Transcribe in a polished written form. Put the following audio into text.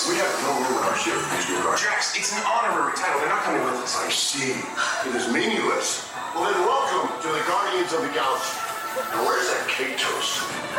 We have no room in our ship for these new guards. Drax, it's an honorary title. They're not coming with us. I see. It is meaningless. Well, then welcome to the Guardians of the Galaxy. Now, where's that cake toast?